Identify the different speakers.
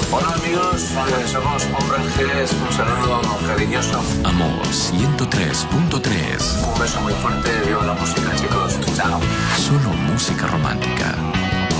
Speaker 1: Hola amigos, somos Hombre G, un saludo cariñoso.
Speaker 2: Amor 103.3.
Speaker 1: Un beso muy fuerte, viva la música chicos, chao.
Speaker 2: Solo música romántica.